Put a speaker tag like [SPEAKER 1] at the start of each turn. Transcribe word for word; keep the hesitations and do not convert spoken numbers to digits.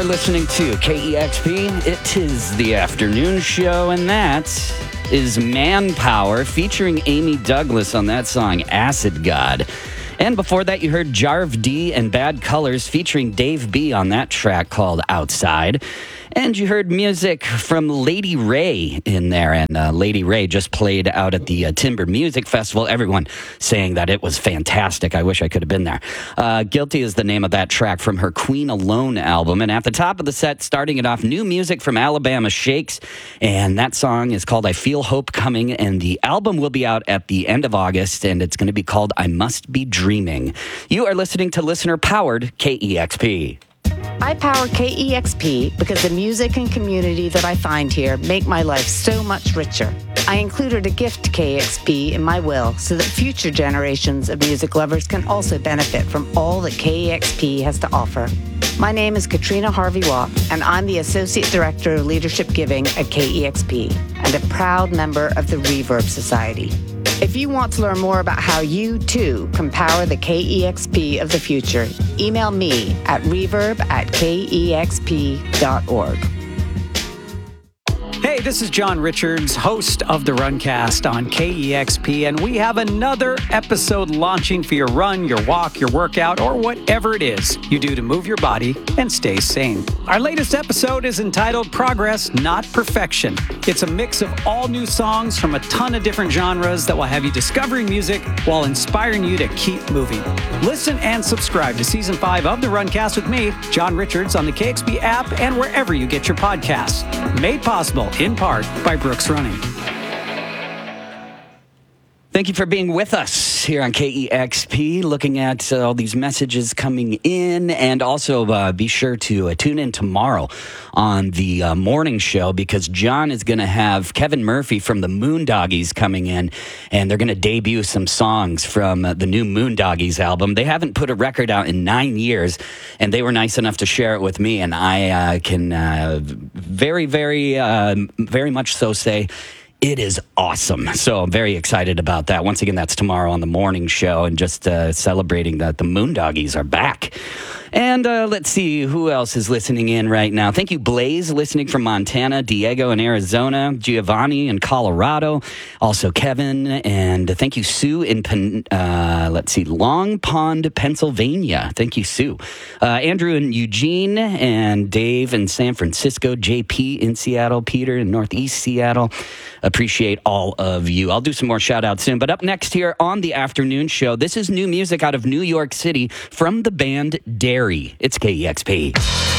[SPEAKER 1] are listening to K E X P. It is the afternoon show, and that is Manpower featuring Amy Douglas on that song, Acid God. And before that, you heard Jarv D and Bad Colors featuring Dave B on that track called Outside. And you heard music from Lady Ray in there. And uh, Lady Ray just played out at the uh, Timber Music Festival. Everyone saying that it was fantastic. I wish I could have been there. Uh, Guilty is the name of that track from her Queen Alone album. And at the top of the set, starting it off, new music from Alabama Shakes. And that song is called I Feel Hope Coming. And the album will be out at the end of August. And it's going to be called I Must Be Dreaming. You are listening to listener-powered K E X P.
[SPEAKER 2] I power K E X P because the music and community that I find here make my life so much richer. I included a gift to K E X P in my will so that future generations of music lovers can also benefit from all that K E X P has to offer. My name is Katrina Harvey-Watt, and I'm the Associate Director of Leadership Giving at K E X P and a proud member of the Reverb Society. If you want to learn more about how you, too, can power the K E X P of the future, email me at reverb at k e x p dot org.
[SPEAKER 3] Hey, this is John Richards, host of the Runcast on K E X P, and we have another episode launching for your run, your walk, your workout, or whatever it is you do to move your body and stay sane. Our latest episode is entitled Progress, Not Perfection. It's a mix of all new songs from a ton of different genres that will have you discovering music while inspiring you to keep moving. Listen and subscribe to Season five of the Runcast with me, John Richards, on the K X P app and wherever you get your podcasts. Made possible in part by Brooks Running.
[SPEAKER 1] Thank you for being with us here on K E X P, looking at uh, all these messages coming in. And also uh, be sure to uh, tune in tomorrow on the uh, morning show, because John is going to have Kevin Murphy from the Moondoggies coming in, and they're going to debut some songs from uh, the new Moondoggies album. They haven't put a record out in nine years, and they were nice enough to share it with me, and I uh, can uh, very, very, uh, very much so say it is awesome. So I'm very excited about that. Once again, that's tomorrow on the morning show, and just uh, celebrating that the Moondoggies are back. And uh, let's see who else is listening in right now. Thank you, Blaze, listening from Montana, Diego in Arizona, Giovanni in Colorado, also Kevin, and thank you, Sue in, Pen- uh, let's see, Long Pond, Pennsylvania. Thank you, Sue. Uh, Andrew in Eugene, and Dave in San Francisco, J P in Seattle, Peter in Northeast Seattle. Appreciate all of you. I'll do some more shout-outs soon. But up next here on the afternoon show, this is new music out of New York City from the band Dairy. It's K E X P.